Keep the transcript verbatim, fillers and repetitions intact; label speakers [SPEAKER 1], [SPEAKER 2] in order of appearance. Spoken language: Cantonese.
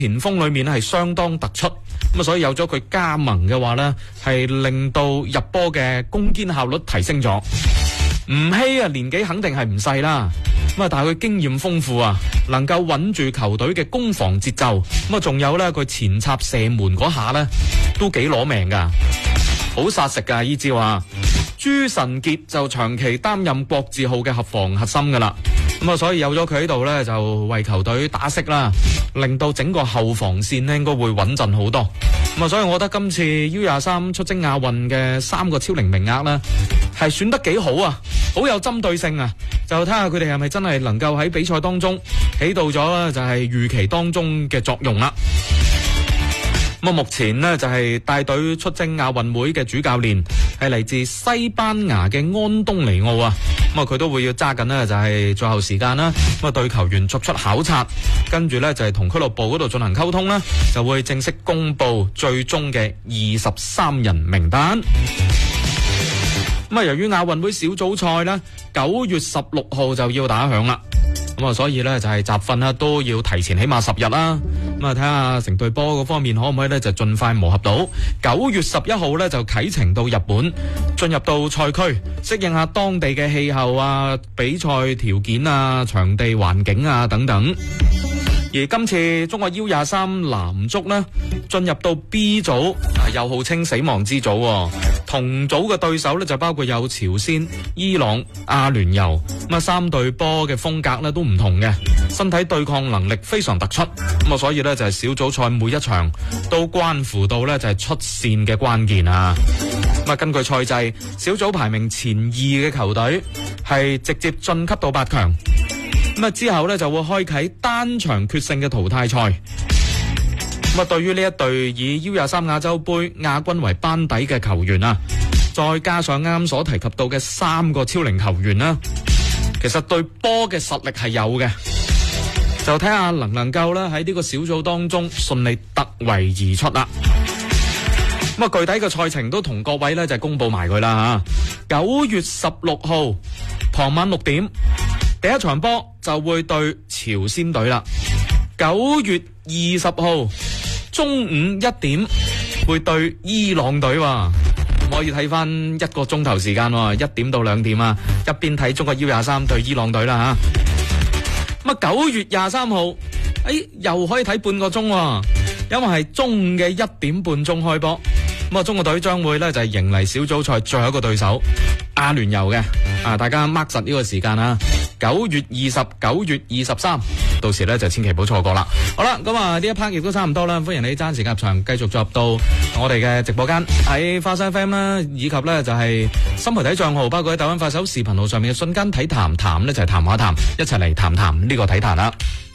[SPEAKER 1] 前鋒裏面係相當突出，咁啊所以有咗佢加盟嘅話呢，係令到入波嘅攻堅效率提升咗。吳曦啊，年紀肯定係唔細啦，咁啊但係佢經驗豐富啊，能夠穩住球隊嘅攻防節奏，咁啊仲有呢，佢前插射門嗰下呢，都幾攞命噶，好殺食噶。依照話朱晨傑就長期擔任國字號嘅合防核心噶啦。咁啊，所以有咗佢喺度咧，就為球隊打色啦，令到整個後防線咧應該會穩陣好多。咁啊，所以我覺得今次 U 廿三出征亞運嘅三個超齡名額咧，係選得幾好啊，好有針對性啊！就睇下佢哋係咪真係能夠喺比賽當中起到咗咧，就係預期當中嘅作用啦。咁啊，目前呢，就係帶隊出征亞運會嘅主教練係嚟自西班牙嘅安東尼奧啊。咁啊，佢都會要揸緊呢，就係最後時間啦。咁啊，對球員作出考察，跟住呢，就係同俱樂部嗰度進行溝通啦，就會正式公布最終嘅二十三人名單。咁啊，由於亞運會小組賽呢，九月十六號就要打響啦。咁啊，所以咧就係集訓啦，都要提前起碼十日啦。咁啊，睇下成隊波嗰方面可唔可以咧就盡快磨合到。九月十一號咧就啟程到日本，進入到賽區，適應下當地嘅氣候啊、比賽條件啊、場地環境啊等等。而今次中國 U 廿三男足呢，進入到 B 組，啊又號稱死亡之組，哦。同組嘅對手呢，就包括有朝鮮、伊朗、阿聯酋，咁啊三隊波嘅風格呢都唔同嘅，身體對抗能力非常突出。咁啊，所以呢，就係小組賽每一場都關乎到呢，就係出線嘅關鍵啊。咁啊，根據賽制，小組排名前二嘅球隊係直接晉級到八強。咁啊，之後咧就會開啟單場決勝嘅淘汰賽。咁啊，對於呢一隊以 U 廿三亞洲杯亞軍為班底嘅球員啊，再加上啱啱所提及到嘅三個超齡球員啦，其實對波嘅實力係有嘅，就睇下能唔能夠咧喺呢個小組當中順利突圍而出啦。咁啊，具體嘅賽程都同各位咧就公布埋佢啦吓。九月十六號傍晚六點。第一場波就會對朝鮮隊啦，九月二十號中午一點會對伊朗隊，可以睇翻一個鐘頭時間，一點到兩點啊，一邊睇中國 U 廿三對伊朗隊啦吓。咁啊，九月廿三號，誒又可以睇半個鐘，因為係中午嘅一點半鐘開波。咁啊，中國隊將會咧就係迎嚟小組賽最後一個對手阿聯酋嘅，啊大家 mark 實呢個時間啊。九月二十、九月二十三，到時咧就千祈唔好錯過啦。好啦，咁啊呢一 part 亦都差唔多啦，歡迎你爭時間入場，繼續進入到我哋嘅直播間喺花生 F M 啦，以及咧就係新媒體賬號，包括喺抖音、快手視頻號上面嘅瞬間體談談咧就係談話談，一齊嚟談談呢個體壇啦。